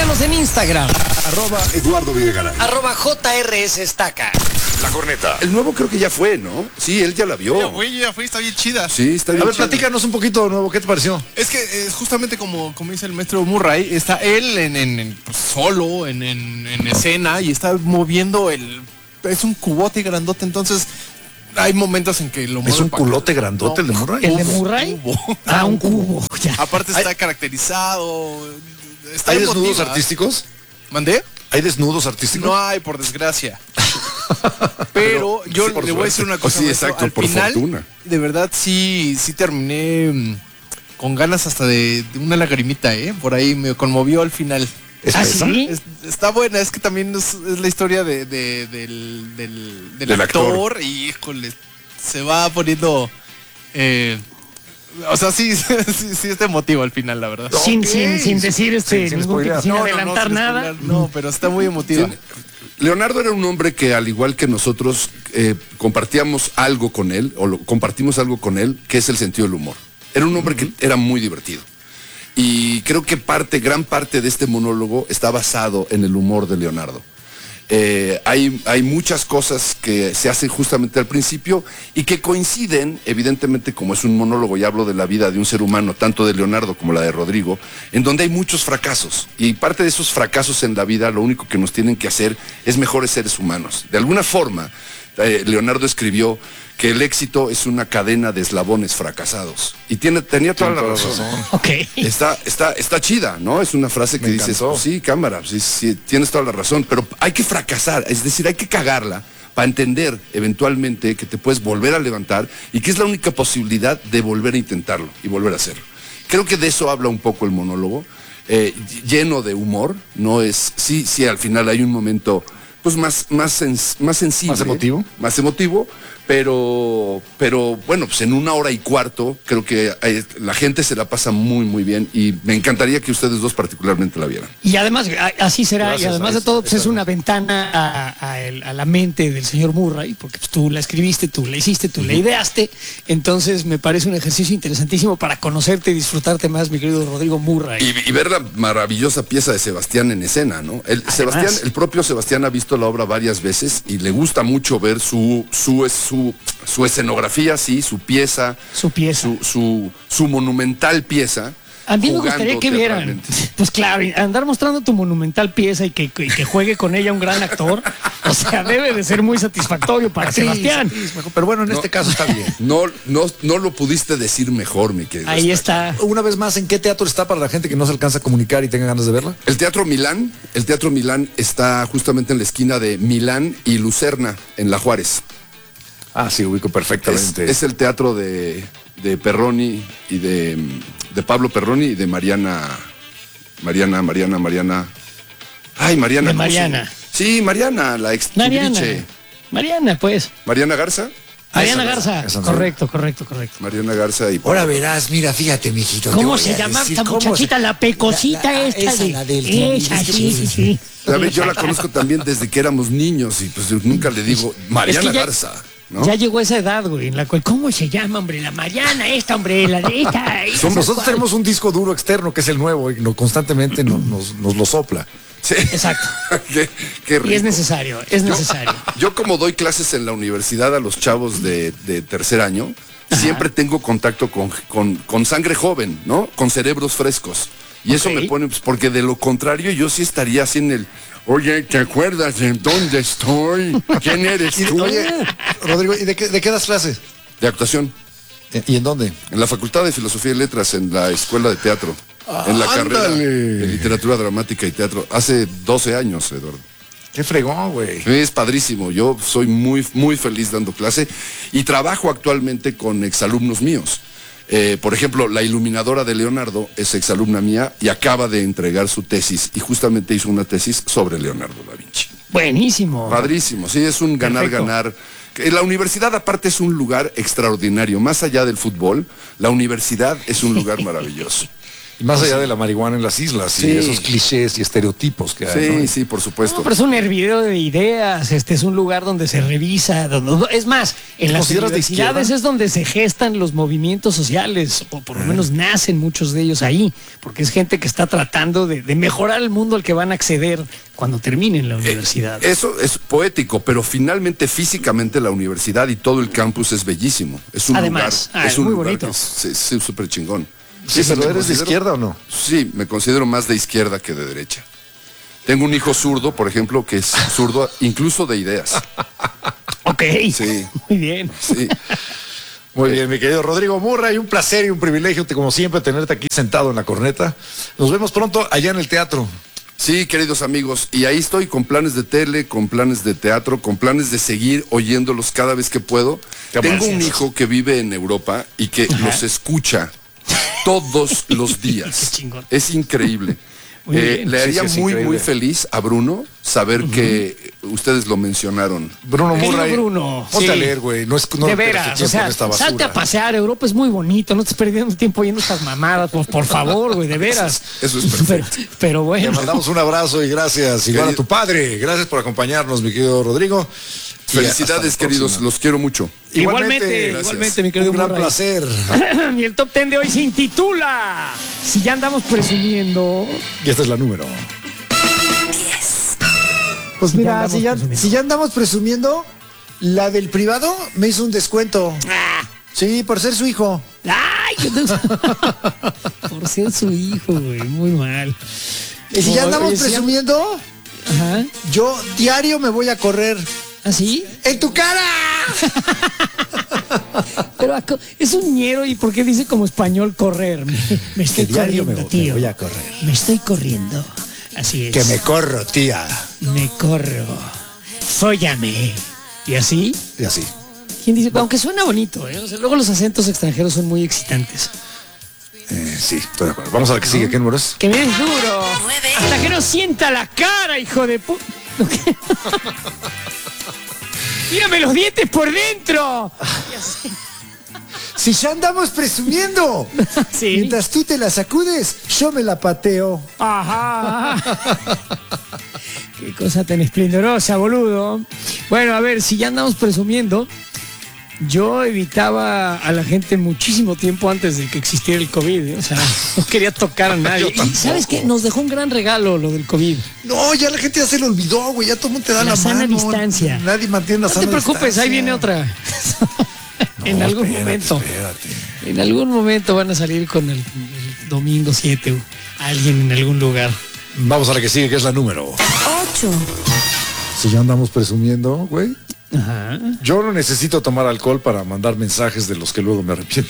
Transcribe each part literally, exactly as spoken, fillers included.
Síganos en Instagram. Arroba Eduardo Videgaray. Arroba J R S Estaca. La Corneta. El nuevo creo que ya fue, ¿no? Sí, él ya la vio. Ya fue, ya fue, está bien chida. Sí, está bien A ver, chida. platícanos un poquito de nuevo, ¿qué te pareció? Es que eh, justamente como, como dice el maestro Murray, está él en, en, en, pues, solo, en, en, en escena, y está moviendo el... Es un cubote grandote, entonces hay momentos en que lo mueve. ¿Es un para culote acá. grandote el de Murray? ¿El de Murray? Cubo. Ah, un cubo. Ya. Aparte está caracterizado. Está ¿Hay emotiva. desnudos artísticos? ¿Mandé? ¿Hay desnudos artísticos? No hay, por desgracia. Pero yo por le voy a decir suerte. una cosa. Sí, maestro, exacto, al por final, fortuna. de verdad sí, sí terminé mm, con ganas hasta de, de una lagrimita, ¿eh? Por ahí me conmovió al final. ¿Es ¿Ah, esa? sí? Es- está buena, es que también es, es la historia de, de- del, del, del Del actor, actor. y híjole, se va poniendo... eh, o sea, sí, sí, sí está emotivo al final, la verdad. Sin, Ok. sin, sin decir este, Sin- sin ningún- spoilear. sin No, no, no, adelantar sin nada. spoilear, no, pero está muy emotiva. Leonardo era un hombre que, al igual que nosotros, eh, compartíamos algo con él, o lo- compartimos algo con él, que es el sentido del humor. Era un hombre que era muy divertido. Y creo que parte, gran parte de este monólogo está basado en el humor de Leonardo. Eh, hay, hay muchas cosas que se hacen justamente al principio y que coinciden, evidentemente, como es un monólogo, y hablo de la vida de un ser humano, tanto de Leonardo como la de Rodrigo, en donde hay muchos fracasos. Y parte de esos fracasos en la vida, lo único que nos tienen que hacer es mejores seres humanos. De alguna forma, eh, Leonardo escribió que el éxito es una cadena de eslabones fracasados. Y tiene, tenía toda la razón. Ok. Está, está, está chida, ¿no? Es una frase que Me dices, encantó. pues sí, cámara, sí, sí, tienes toda la razón, pero hay que fracasar, es decir, hay que cagarla para entender eventualmente que te puedes volver a levantar y que es la única posibilidad de volver a intentarlo y volver a hacerlo. Creo que de eso habla un poco el monólogo, eh, lleno de humor, no es, sí, sí, al final hay un momento pues más, más, sens- más sensible. ¿Más emotivo? Más emotivo, pero, pero bueno, pues en una hora y cuarto creo que eh, la gente se la pasa muy, muy bien y me encantaría que ustedes dos particularmente la vieran. Y además, a- así será, Gracias, y además ahí de todo, está, pues es está una ventana a, a el- a la mente del señor Murray, porque pues, tú la escribiste, tú la hiciste, tú la ideaste, entonces me parece un ejercicio interesantísimo para conocerte y disfrutarte más, mi querido Rodrigo Murray. Y, y ver la maravillosa pieza de Sebastián en escena, ¿no? El, Además. Sebastián, el propio Sebastián ha visto la obra varias veces y le gusta mucho ver su, su, su, su escenografía, sí, su pieza, Su pieza. su, su, su monumental pieza. A mí me jugando gustaría que vieran, teatralmente. pues claro, y andar mostrando tu monumental pieza y que, y que juegue con ella un gran actor, o sea, debe de ser muy satisfactorio para Actriz, Sebastián. actriz, mejor. Pero bueno, en este caso está bien. No, no, no lo pudiste decir mejor, mi querido. Ahí Estaca. está. Una vez más, ¿en qué teatro está para la gente que no se alcanza a comunicar y tenga ganas de verla? El Teatro Milán, el Teatro Milán está justamente en la esquina de Milán y Lucerna, en La Juárez. Ah, sí, ubico Es, perfectamente. es el teatro de, de Perroni y de, de Pablo Perroni y de Mariana, Mariana, Mariana, Mariana. Ay, Mariana. De ¿cómo se- Mariana. Sí, Mariana, la ex Mariana. Timbiriche. Mariana, pues. Mariana Garza. Mariana esa no, Garza. esa no. Correcto, correcto, correcto. Mariana Garza y Ahora verás, mira, fíjate, mijito. te ¿Cómo voy se a llama decir esta cómo muchachita? se- La pecosita la- la- esta esa, de... la del Esa, sí, sí, sí. A ver, yo la conozco también desde que éramos niños y pues nunca le digo Mariana Es que ya- Garza, ¿no? Ya llegó esa edad, güey, en la cual, ¿cómo se llama, hombre? La Mariana, esta, hombre, la de esta. esa, Son- nosotros ¿cuál? tenemos un disco duro externo que es el nuevo y no, constantemente no- nos, nos lo sopla. Sí. Exacto. qué, qué Y es rico. necesario, es necesario. Yo como doy clases en la universidad a los chavos de, de tercer año, siempre tengo contacto con, con, con sangre joven, ¿no? Con cerebros frescos. Y eso Ok. me pone, pues, porque de lo contrario yo sí estaría así en el, oye, ¿te acuerdas de dónde estoy? ¿Quién eres Y, tú? oye, Rodrigo, ¿y de qué, de qué das clases? De actuación, Eh, ¿Y en dónde? en la Facultad de Filosofía y Letras, en la Escuela de Teatro, en la carrera ándale. de Literatura Dramática y Teatro, hace doce años, Eduardo. Qué fregón, güey. Es padrísimo, yo soy muy, muy feliz dando clase y trabajo actualmente con exalumnos míos. Eh, por ejemplo, la iluminadora de Leonardo es exalumna mía y acaba de entregar su tesis y justamente hizo una tesis sobre Leonardo da Vinci. Buenísimo. Padrísimo, sí, es un ganar-ganar. La universidad aparte es un lugar extraordinario, más allá del fútbol, la universidad es un lugar maravilloso. Y más allá de la marihuana en las islas Sí. y esos clichés y estereotipos que hay. Sí, ¿no? sí, por supuesto. No, pero es un hervidero de ideas, este es un lugar donde se revisa, donde, es más, en las consideras de universidades izquierda? es donde se gestan los movimientos sociales, o por lo menos nacen muchos de ellos ahí, porque es gente que está tratando de, de mejorar el mundo al que van a acceder cuando terminen la universidad. Eso es poético, pero finalmente físicamente la universidad y todo el campus es bellísimo. Es un Además, lugar, ah, es es un muy lugar bonito. que es es- es súper chingón. Sí, pero me ¿eres de considero- izquierda o no? Sí, me considero más de izquierda que de derecha. Tengo un hijo zurdo, por ejemplo, que es zurdo incluso de ideas. Ok, Sí. muy bien. Sí. Muy bien, mi querido Rodrigo Murray, un placer y un privilegio, te- como siempre, tenerte aquí sentado en la corneta. Nos vemos pronto allá en el teatro. Sí, queridos amigos, y ahí estoy con planes de tele, con planes de teatro, con planes de seguir oyéndolos cada vez que puedo. Qué Tengo gracias. un hijo que vive en Europa y que los escucha todos los días. Qué chingón. Es increíble. Muy Eh, bien. le Sí, haría sí, es muy, increíble. muy feliz a Bruno saber que ustedes lo mencionaron. Bruno Querido Murray, Bruno, ponte sí. a leer, güey. No es no de pierdas tu veras, o tiempo sea, en esta basura. salte a pasear, Europa es muy bonito, no estés perdiendo tiempo yendo a estas mamadas, por, por favor, güey, de veras. Eso es perfecto. Pero, pero Te bueno. mandamos un abrazo y gracias. Igual a Querido- tu padre. Gracias por acompañarnos, mi querido Rodrigo. Y hasta Felicidades, la queridos, próxima. los quiero mucho. Igualmente, Gracias. igualmente, mi querido Un gran Murray. placer. Y el top ten de hoy se intitula Si ya andamos presumiendo. Y esta es la número. Pues Si ya mira, andamos si ya, presumiendo. si ya andamos presumiendo, la del privado me hizo un descuento. Ah, Sí, por ser su hijo. ¡Ay! yo no- Por ser su hijo, güey, muy mal. Y si ya Oye, andamos si ya- presumiendo, Ajá. yo diario me voy a correr. ¿Así? ¡En tu cara! Pero aco- es un ñero y ¿por qué dice como español correr? Me, me estoy Que diario me corriendo, voy- me tío. voy a correr. Me estoy corriendo. Así es. Que me corro, tía. Me corro. Fóllame. ¿Y así? Y así. ¿Quién dice? Aunque suena bonito, ¿eh? O sea, luego los acentos extranjeros son muy excitantes. Eh, sí, estoy de acuerdo. Vamos a la que sigue. ¿Qué número es? Que me des duro. Hasta que no sienta la cara, hijo de pu... Mírame los dientes por dentro. Si ya andamos presumiendo. Sí. Mientras tú te la sacudes, yo me la pateo. Ajá. Qué cosa tan esplendorosa, boludo. Bueno, a ver, si ya andamos presumiendo, yo evitaba a la gente muchísimo tiempo antes de que existiera el COVID, ¿eh? O sea, no quería tocar a nadie. Y ¿sabes qué? Nos dejó un gran regalo lo del COVID. No, ya la gente ya se lo olvidó, güey. Ya todo el mundo te da La la, sana mano. distancia. Nadie mantiene la No sana te preocupes, distancia. ahí viene otra. en No, algún espérate, momento. espérate. En algún momento van a salir con el, el domingo siete o alguien en algún lugar. Vamos a la que sigue, que es la número. ocho, Si ya andamos presumiendo, güey. Ajá. Yo no necesito tomar alcohol para mandar mensajes de los que luego me arrepiento.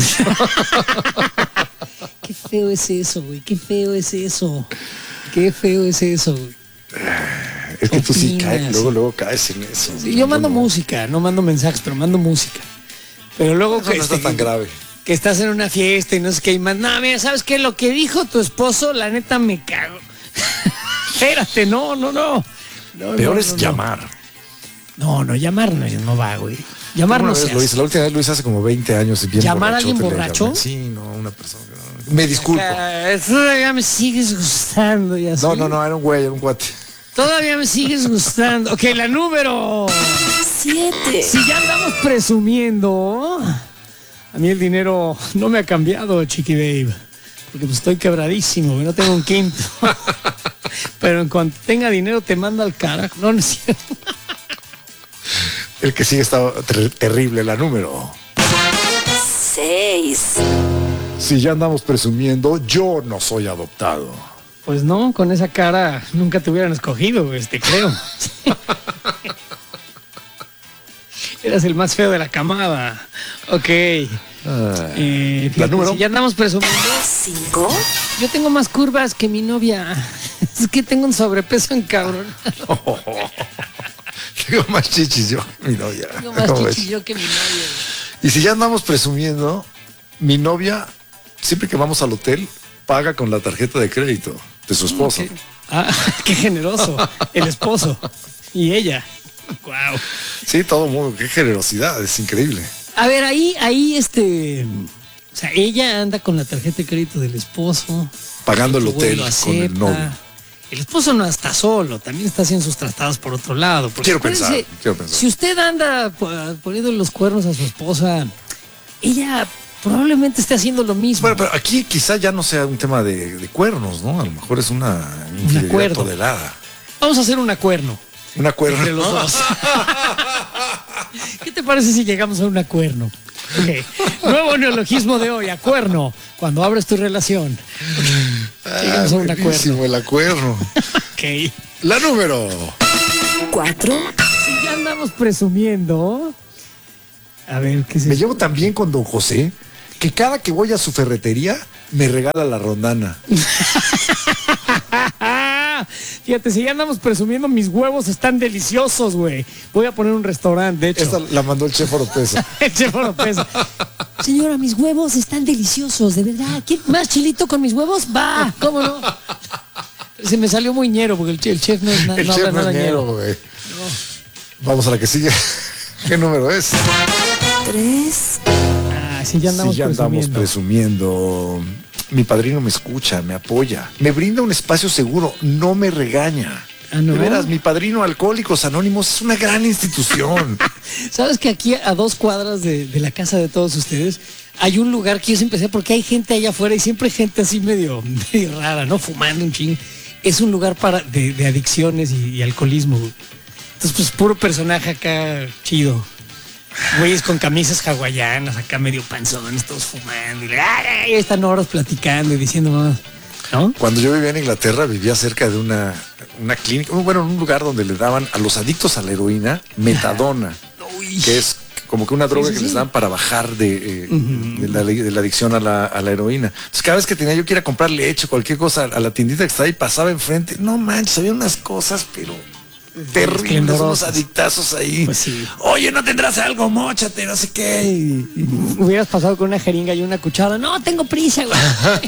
Qué feo es eso, güey. Qué feo es eso. Qué feo es eso, güey. Es que tú sí Opinas, caes, luego, sí. luego caes en eso. Sí, yo mando No, música, no mando mensajes, pero mando música. Pero luego Eso que, no está este, tan grave. que estás en una fiesta y no sé qué, y más, no, mira, ¿sabes qué? Lo que dijo tu esposo, la neta me cago. Espérate, no, no, no. No, Peor no, es no, no. llamar. No, no, llamar no, no va, güey. Llamar Una no vez se lo hace. hice, la última vez lo hice hace como veinte años. y bien ¿Llamar a alguien borrachote le borracho? llamé. Sí, no, una persona. Me disculpo. Ah, Todavía me sigues gustando y así. No, no, no, era un güey, era un cuate. Todavía me sigues gustando. Ok, la número. siete, Si ya andamos presumiendo, a mí el dinero no me ha cambiado, Chiqui Babe. Porque pues estoy quebradísimo, no tengo un quinto. Pero en cuanto tenga dinero te mando al carajo. No, no es cierto. El que sigue está ter- terrible, la número. seis, Si ya andamos presumiendo, yo no soy adoptado. Pues no, con esa cara nunca te hubieran escogido, este, creo. Eras el más feo de la camada. Ok. Eh, fíjate, ¿La número? Si ya andamos presumiendo, cinco, yo tengo más curvas que mi novia. Es que tengo un sobrepeso en cabrón. Tengo más chichis yo, mi novia. Tengo más ¿Cómo ves? chichi yo que mi novia. Y si ya andamos presumiendo, mi novia, siempre que vamos al hotel, paga con la tarjeta de crédito de su esposo. Ok. Ah, qué generoso. El esposo. Y ella. Wow. Sí, todo muy, qué generosidad, es increíble. A ver, ahí, ahí, este. O sea, ella anda con la tarjeta de crédito del esposo. Pagando el su hotel vuelo con el acepta. novio. El esposo no está solo, también está haciendo sus tratados por otro lado. Porque Quiero acuérdense, pensar, quiero pensar. Si usted anda po- poniendo los cuernos a su esposa, ella probablemente esté haciendo lo mismo. Bueno, pero aquí quizá ya no sea un tema de, de cuernos, ¿no? A lo mejor es una infidelidad acuerdo. tolerada. Vamos a hacer un acuerno Un acuerdo. entre los dos. ¿Qué te parece si llegamos a un acuerno? Okay. Nuevo neologismo de hoy, acuerno. Cuando abres tu relación. Okay. Llegamos a un acuerno. Buenísimo, el acuerdo. Ok. La número. cuatro, Si ya andamos presumiendo. A ver, ¿qué se Me llevo tan bien con don José que cada que voy a su ferretería me regala la rondana. Fíjate, si ya andamos presumiendo, mis huevos están deliciosos, güey. Voy a poner un restaurante, de hecho. Esta la mandó el chef Oropesa. El chef Oropesa. Señora, mis huevos están deliciosos, de verdad. ¿Quiere más chilito con mis huevos? Va, ¿cómo no? Se me salió muy ñero porque el chef, el chef no, es na- El no chef habla no nada es ñero, ñero. güey. Vamos a la que sigue. ¿Qué número es? tres, Ah, si ya andamos Sí, ya andamos presumiendo. presumiendo. Mi padrino me escucha, me apoya, me brinda un espacio seguro, no me regaña. Ah, ¿no? De veras, mi padrino Alcohólicos Anónimos es una gran institución. ¿Sabes que aquí a dos cuadras de, de la casa de todos ustedes hay un lugar que yo siempre sé porque hay gente allá afuera y siempre hay gente así medio, medio rara, ¿no? Fumando un ching. Es un lugar para de, de adicciones y, y alcoholismo, güey. Entonces, pues puro personaje acá chido. Güeyes con camisas hawaianas, acá medio panzones, todos fumando. Y, ay, están horas platicando y diciendo más, ¿no? Cuando yo vivía en Inglaterra, vivía cerca de una, una clínica, bueno, en un lugar donde le daban a los adictos a la heroína metadona, que es como que una droga Sí, sí, que les sí. dan para bajar de, eh, de, la, de la adicción a la, a la heroína. Entonces, cada vez que tenía yo que ir a comprar leche, cualquier cosa, a la tiendita que está ahí, pasaba enfrente. No manches, había unas cosas, pero terribles, Esplendorosas. unos adictazos ahí. Pues sí. Oye, ¿no tendrás algo? Móchate, no sé qué. Y- y- Hubieras pasado con una jeringa y una cuchara. No, tengo prisa, güey.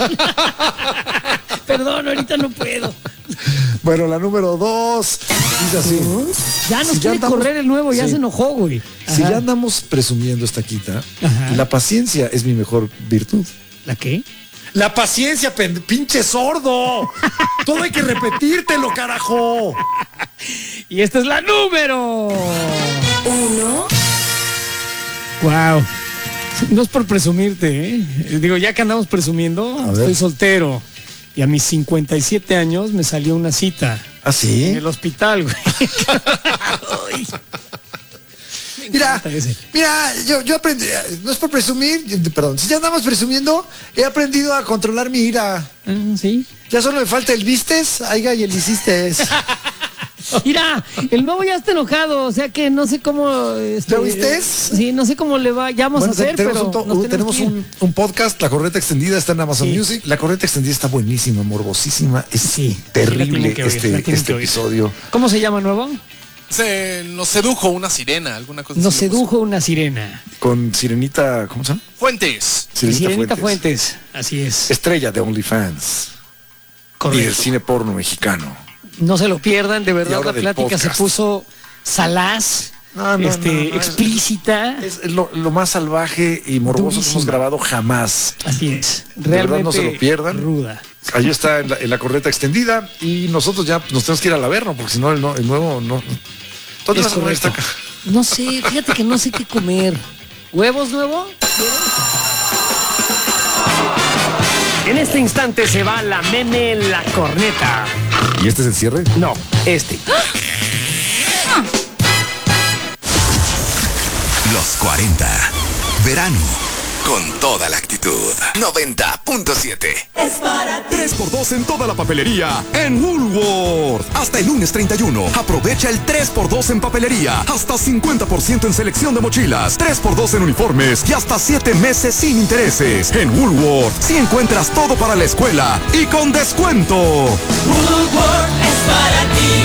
Perdón, ahorita no puedo. Bueno, la número dos. Dice así. Ya nos Si ya quiere andamos- correr el nuevo, ya Sí. se enojó, güey. Si Ajá. ya andamos presumiendo esta quita, Ajá. la paciencia es mi mejor virtud. ¿La qué? La paciencia, pen- pinche sordo. Todo hay que repetírtelo, carajo. Y esta es la número. uno, Wow. No es por presumirte, ¿eh? Digo, ya que andamos presumiendo, A ver. estoy soltero. Y a mis cincuenta y siete años me salió una cita ¿Ah, sí? en el hospital, güey. Ay, Mira, encanta ese. mira, yo, yo aprendí, no es por presumir, yo- perdón, si ya andamos presumiendo, he aprendido a controlar mi ira. Ah, sí. Ya solo me falta el vistes, aiga y el hiciste. Mira, el nuevo ya está enojado, o sea que no sé cómo. Este, ¿Ya viste? Sí, no sé cómo le vayamos Bueno, a hacer, tenemos, pero un, to- nos uh, tenemos que ir. un, un podcast, La Corneta Extendida, está en Amazon Sí. Music. La Corneta Extendida está buenísima, morbosísima. Es Sí, la terrible tienen que oír, la este, tienen este que oír. episodio. ¿Cómo se llama nuevo? Se nos sedujo una sirena, alguna cosa Nos así le puso. sedujo una sirena. Con Sirenita, ¿cómo se llama? Fuentes. Sirenita, Fuentes. Así es. Estrella de OnlyFans. Y Correcto. del cine porno mexicano. No se lo pierdan, de Y verdad ahora la del plática podcast. se puso salaz, No, no, este, no, no, no, explícita. Es lo, lo más salvaje y morboso que hemos Durísima. grabado jamás. Así es. De verdad, Realmente no se lo pierdan. ruda. Ahí está en la, en la Corneta Extendida. Y nosotros ya nos tenemos que ir al Averno, porque si no, el, no- el nuevo no. ¿Dónde Es vas a poner esta correcto. caja? No sé, fíjate que no sé qué comer. ¿Huevos nuevo? En este instante se va la meme la corneta. ¿Y este es el cierre? No, este. Los cuarenta. Verano. Con toda la actitud. noventa punto siete. tres por dos en toda la papelería en Woolworth. Hasta el lunes treinta y uno. Aprovecha el tres por dos en papelería. Hasta cincuenta por ciento en selección de mochilas. tres por dos en uniformes. Y hasta siete meses sin intereses. En Woolworth, si encuentras todo para la escuela y con descuento. Woolworth es para ti.